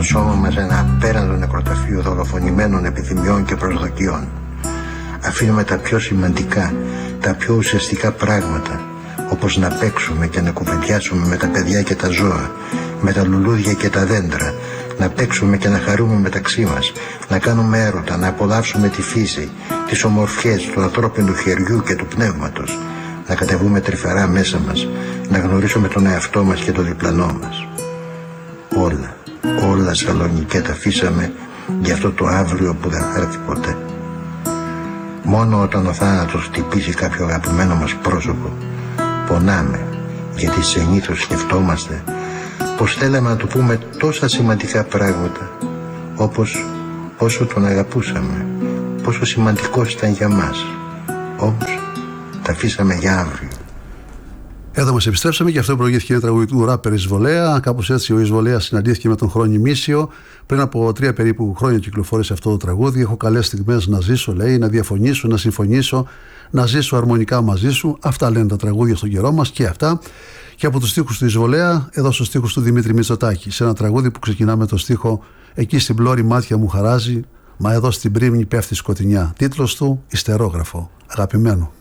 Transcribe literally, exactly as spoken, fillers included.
σώμα μας ένα απέραντο νεκροταφείο δολοφονημένων επιθυμιών και προσδοκιών. Αφήνουμε τα πιο σημαντικά, τα πιο ουσιαστικά πράγματα, όπως να παίξουμε και να κουβεντιάσουμε με τα παιδιά και τα ζώα, με τα λουλούδια και τα δέντρα, να παίξουμε και να χαρούμε μεταξύ μας, να κάνουμε έρωτα, να απολαύσουμε τη φύση, τις ομορφιές του ανθρώπινου χεριού και του πνεύματος, να κατεβούμε τρυφερά μέσα μας, να γνωρίσουμε τον εαυτό μας και τον διπλανό μας. Όλα, όλα Σαλονικέ τα αφήσαμε για αυτό το αύριο που δεν θα έρθει ποτέ. Μόνο όταν ο θάνατος χτυπήσει κάποιο αγαπημένο μας πρόσωπο, πονάμε, γιατί συνήθως σκεφτόμαστε πως θέλαμε να του πούμε τόσα σημαντικά πράγματα, όπως πόσο τον αγαπούσαμε, πόσο σημαντικός ήταν για μας. Όμως τα αφήσαμε για αύριο. Εδώ μας επιστρέψαμε και αυτό προηγήθηκε ένα τραγούδι του ράπερ Εισβολέα. Κάπως έτσι ο Εισβολέας συναντήθηκε με τον Χρόνι Μίσιο. Πριν από τρία περίπου χρόνια κυκλοφόρησε αυτό το τραγούδι. Έχω καλές στιγμές να ζήσω, λέει, να διαφωνήσω, να συμφωνήσω, να ζήσω αρμονικά μαζί σου. Αυτά λένε τα τραγούδια στον καιρό μας και αυτά. Και από τους στίχους του Εισβολέα, εδώ στους στίχους του Δημήτρη Μητσοτάκη. Σε ένα τραγούδι που ξεκινά με το στίχο «Εκεί στην πλώρη μάτια μου χαράζει, μα εδώ στην πρίμνη πέφτει σκοτεινιά». Τίτλος του «Ιστερόγραφο». Αγαπημένο.